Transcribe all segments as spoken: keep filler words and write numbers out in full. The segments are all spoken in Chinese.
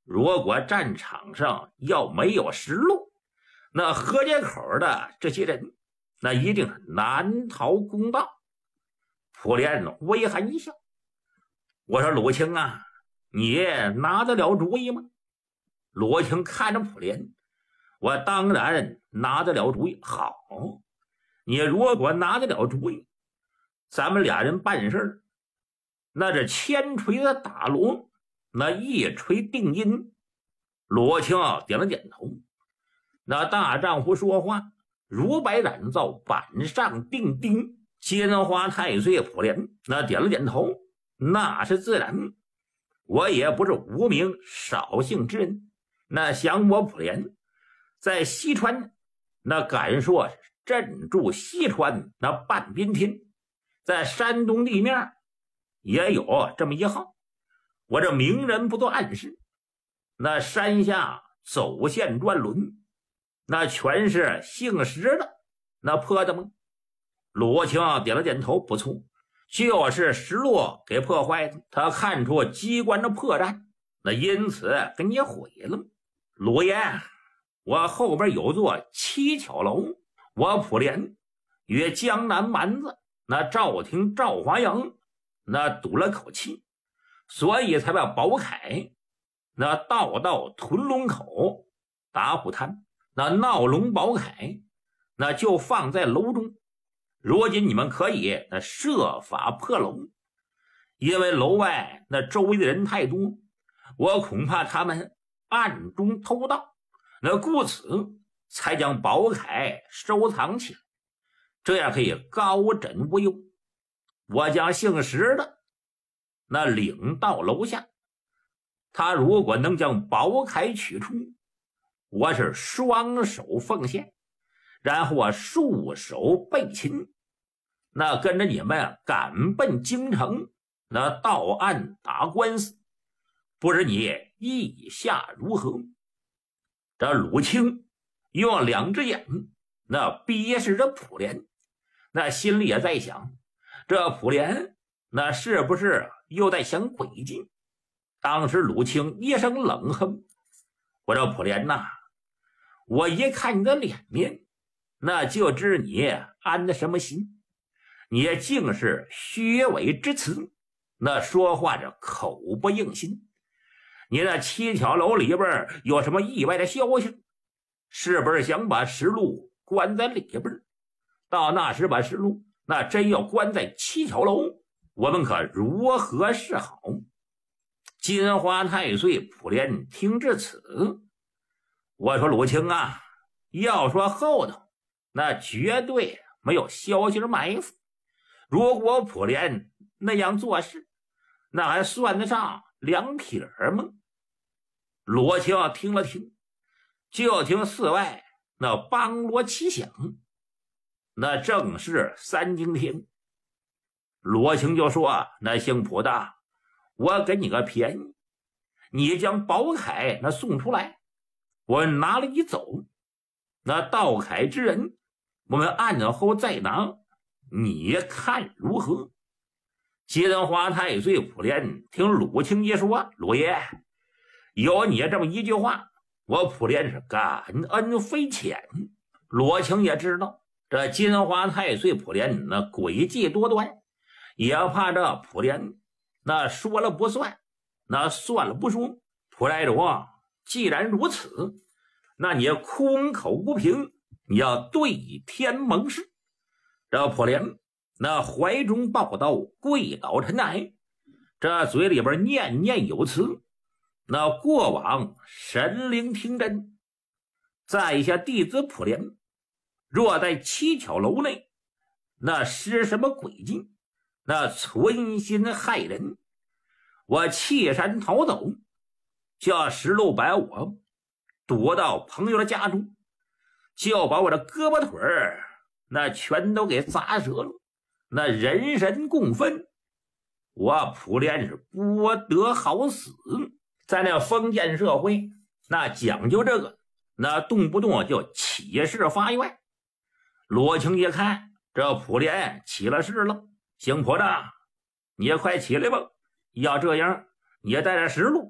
如果战场上要没有石路，那河街口的这些人那一定难逃公道。普莲微含一笑，我说鲁青啊，你拿得了主意吗？鲁青看着普莲，我当然拿得了主意。好，你如果拿得了主意，咱们俩人办事，那这千锤的打锣，那一锤定音。罗青点了点头，那大丈夫说话如白染皂，板上钉钉。金花太岁普莲那点了点头，那是自然，我也不是无名少姓之人。那降我普莲在西川，那敢说镇住西川那半边天，在山东地面也有这么一号。我这明人不做暗事，那山下走线转轮，那全是姓石的那破的吗？罗青点了点头，不错，就是石落给破坏的。他看出机关的破绽，那因此跟你毁了。罗爷，我后边有座七巧楼，我普莲与江南蛮子那赵廷赵华阳那赌了口气，所以才把宝凯那盗到屯龙口打虎滩，那闹龙宝凯那就放在楼中。如今你们可以那设法破楼，因为楼外那周围的人太多，我恐怕他们暗中偷盗，那故此才将宝凯收藏起来，这样可以高枕无忧。我将姓石的那领到楼下，他如果能将宝凯取出，我是双手奉献，然后我束手备擒，那跟着你们赶奔京城，那到案打官司，不知你意下如何？这鲁青用两只眼那逼视着普莲，那心里也在想，这普莲那是不是又在想诡计？当时鲁青一声冷哼，我说普莲呐，我一看你的脸面，那就知你安的什么心。你竟是虚伪之词，那说话这口不应心。你那七巧楼里边有什么意外的消息？是不是想把石路关在里边？到那时把石路那真要关在七巧楼，我们可如何是好？金花太岁普莲听至此，我说鲁青啊，要说后头那绝对没有消息埋伏。如果普莲那样做事，那还算得上两撇吗？罗青听了听，就听寺外那梆锣齐响，那正是三更天。罗青就说，那姓普的，我给你个便宜，你将宝凯那送出来，我拿了一走，那盗凯之人我们案后再拿，你看如何？金花太岁普莲听鲁青一说，鲁爷有你这么一句话，我普莲是感恩非浅。罗青也知道这金花太岁普莲那诡计多端，也怕这普莲那说了不算，那算了不说。普来主，既然如此，那你空口无凭，你要对天盟誓。这普莲那怀中抱刀，跪倒尘埃，这嘴里边念念有词，那过往神灵听真，在下弟子普莲若在七巧楼内那施什么诡计，那存心害人，我弃山逃走，叫石路把我躲到朋友的家中，就把我的胳膊腿儿那全都给砸折了，那人神共愤，我普莲是不得好死。在那封建社会，那讲究这个，那动不动就起事发愿。罗青一看这普莲起了事了，姓普的，你也快起来吧，要这样你也带着石路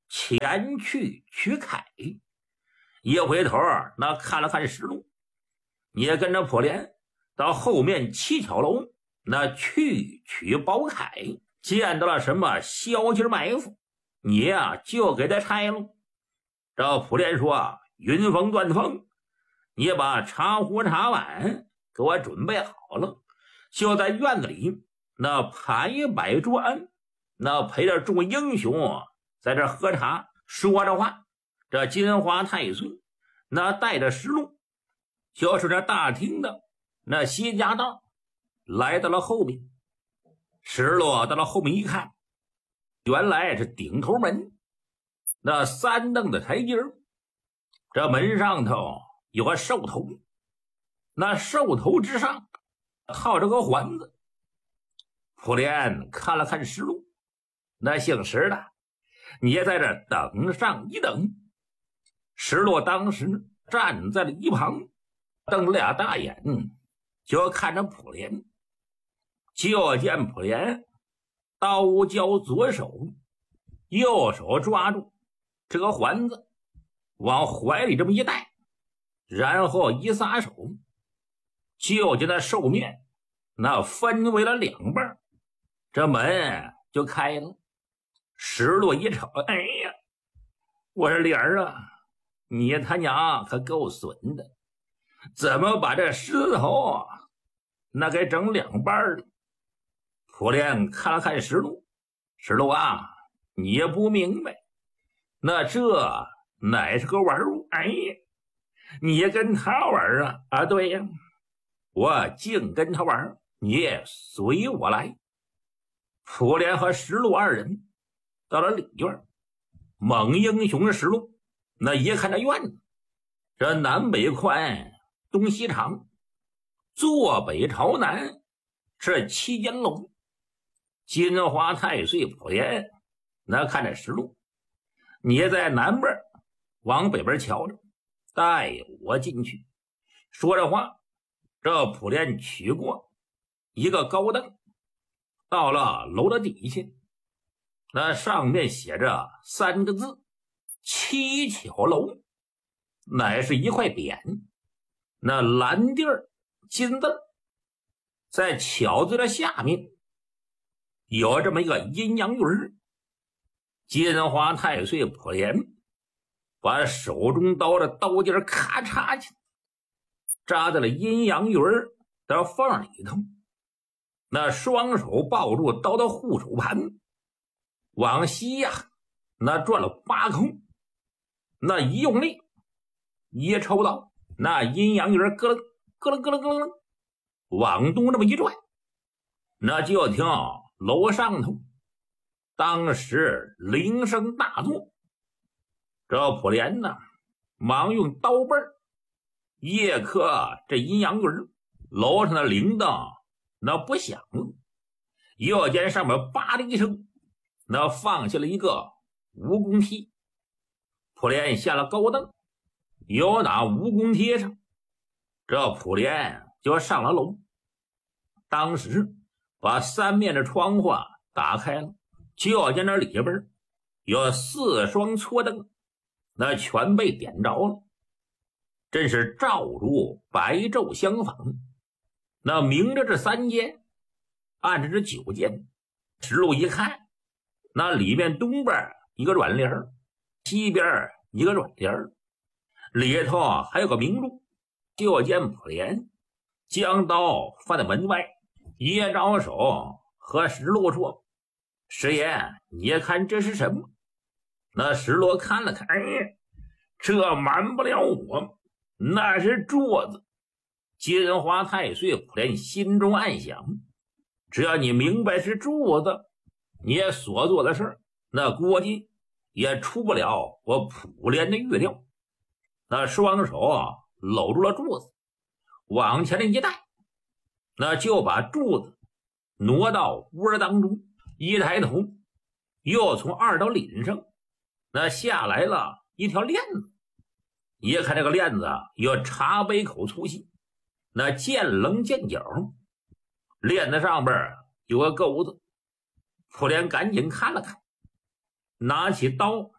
前去取凯。一回头那看了看石路，也跟着普莲到后面七巧楼那去取宝铠，见到了什么小鸡埋伏，你呀、啊、就给他拆了。这普莲说：“云峰断峰，你把茶壶茶碗给我准备好了，就在院子里那排摆桌案，那陪着众英雄在这喝茶。”说着话，这金花太岁那带着石路，就是这大厅的那西夹道，来到了后面。石路到了后面一看，原来是顶头门，那三蹬的台阶，这门上头有个兽头，那兽头之上套着个环子。普莲看了看石路，那姓石的，你也在这等上一等。石路当时站在了一旁，瞪了俩大眼，就看着普莲。就见普莲刀交左手，右手抓住这个环子，往怀里这么一带，然后一撒手，就见那兽面那分为了两半，这门就开了。石路一瞅，哎呀，我说莲儿啊，你他娘可够损的，怎么把这石头那给整两半了？普莲看了看石路，石路啊，你也不明白，那这乃是个玩物。哎呀，你也跟他玩啊？啊，对呀，我净跟他玩，你也随我来。普莲和石路二人到了里院，猛英雄石路那一看这院子，这南北宽，东西长，坐北朝南，这七间楼。金花太岁普莲那看着石路，你在南边往北边瞧着，带我进去。说着话，这普莲取过一个高凳，到了楼的底下，那上面写着三个字：七巧楼，乃是一块匾，那蓝地儿金字，在巧字的下面有这么一个阴阳鱼儿。金花太岁普莲把手中刀的刀尖咔嚓去扎在了阴阳鱼儿的缝里头，那双手抱住刀的护手盘，往西呀、啊、那转了八空，那一用力一抽刀，那阴阳鱼儿咯楞咯楞咯楞咯楞往东这么一转，那就听楼上头当时铃声大作。这普莲呢忙用刀背一刻这阴阳鱼，楼上的铃铛那不响了，又见上面叭的一声，那放下了一个蜈蚣梯。普莲下了高凳，由那蜈蚣梯上，这普莲就上了楼。当时把三面的窗户打开了，就见那里边有四双搓灯，那全被点着了，真是照如白昼相仿。那明着这三间，暗着这九间。石路一看，那里面东边一个软帘，西边一个软帘，里头还有个明珠。就见普莲将刀放在门外，一招手和石路说：“师爷，你看这是什么？”那石路看了看，哎，这瞒不了我，那是桌子。金花太岁普莲心中暗想，只要你明白是柱子，你也所做的事那估计也出不了我普莲的预料。那双手啊搂住了柱子，往前的一带，那就把柱子挪到窝当中。一抬头，又从二道岭上那下来了一条链子。一看这个链子有茶杯口粗细，那见棱见角，链子上边有个钩子。普莲赶紧看了看，拿起刀